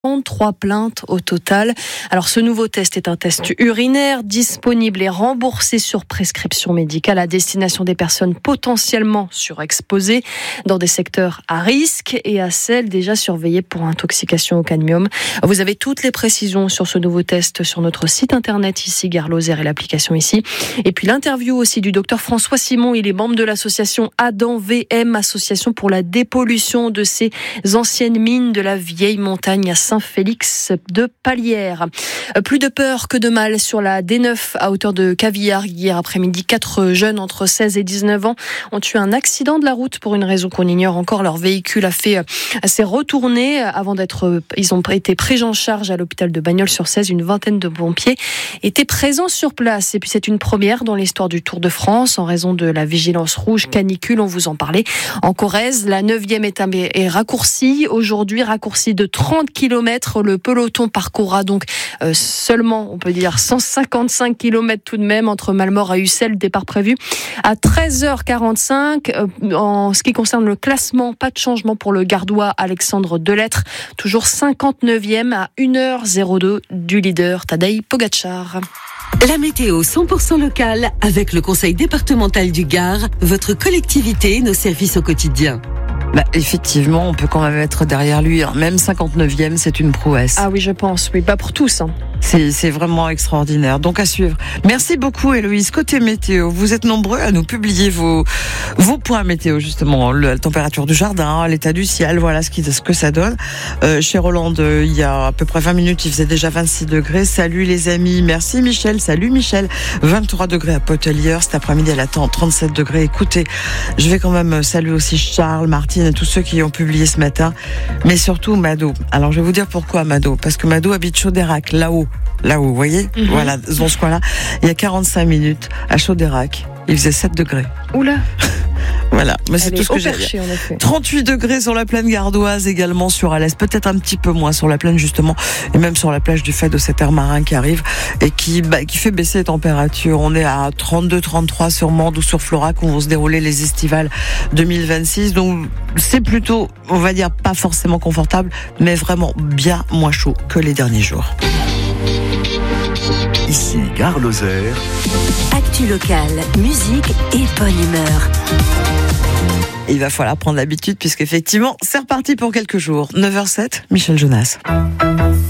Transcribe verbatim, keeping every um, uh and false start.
trente-trois plaintes au total. Alors ce nouveau test est un test urinaire disponible et remboursé sur prescription médicale à destination des personnes potentiellement surexposées dans des secteurs à risque et à celles déjà surveillées pour intoxication au cadmium. Vous avez toutes les précisions sur ce nouveau test sur notre site internet ici, Gare Lozère et l'application ici. Et puis l'interview aussi du docteur François Simon, il est membre de l'association Adam V M, association pour la dépollution de ces anciennes mines de la vieille montagne à Saint-Félix de Palières. Plus de peur que de mal sur la D neuf à hauteur de Cavillard. Hier après-midi, quatre jeunes entre seize et dix-neuf ans ont eu un accident de la route pour une raison qu'on ignore encore. Leur véhicule a fait s'est retourné avant d'être. Ils ont été pris en charge à l'hôpital de Bagnols-sur-Cèze. Une vingtaine de pompiers étaient présents sur place. Et puis c'est une première dans l'histoire du Tour de France en raison de la vigilance rouge canicule. On vous en parlait. En Corrèze, la neuvième étape est raccourcie. Aujourd'hui, raccourcie de trente kilomètres. Le peloton parcourra donc euh, seulement, on peut dire, cent cinquante-cinq kilomètres tout de même entre Malmort et Ussel, départ prévu à treize heures quarante-cinq. Euh, en ce qui concerne le classement, pas de changement pour le Gardois Alexandre Delettre, toujours cinquante-neuvième à une heure zéro deux du leader Tadej Pogačar. La météo cent pour cent locale avec le Conseil départemental du Gard, votre collectivité et nos services au quotidien. Bah, effectivement, on peut quand même être derrière lui. Hein. Même cinquante-neuvième, c'est une prouesse. Ah oui, je pense. Oui, pas pour tous. Hein. C'est, c'est vraiment extraordinaire. Donc à suivre. Merci beaucoup, Héloïse. Côté météo, vous êtes nombreux à nous publier vos vos points météo, justement. La température du jardin, l'état du ciel, voilà ce, qui, ce que ça donne. Euh, chez Roland, il y a à peu près vingt minutes, il faisait déjà vingt-six degrés. Salut les amis. Merci Michel. Salut Michel. vingt-trois degrés à Potelière. Cet après-midi, elle attend trente-sept degrés. Écoutez, je vais quand même saluer aussi Charles, Martine et tous ceux qui ont publié ce matin. Mais surtout Mado. Alors je vais vous dire pourquoi Mado. Parce que Mado habite Chaudérac, là-haut. Là-haut, vous voyez, mm-hmm. Voilà, dans ce coin-là, il y a quarante-cinq minutes, à Chaudérac, il faisait sept degrés. Oula. Voilà, mais c'est Elle tout ce que j'ai dit. trente-huit degrés sur la plaine gardoise, également sur Alès, peut-être un petit peu moins sur la plaine justement, et même sur la plage du Fait de cet air marin qui arrive et qui, bah, qui fait baisser les températures. On est à trente-deux trente-trois sur Mende ou sur Florac où vont se dérouler les estivales deux mille vingt-six. Donc c'est plutôt, on va dire, pas forcément confortable, mais vraiment bien moins chaud que les derniers jours. Ici, Gare Lozère. Actu locale, musique et bonne humeur. Il va falloir prendre l'habitude puisqu'effectivement, c'est reparti pour quelques jours. neuf heures zéro sept, Michel Jonas.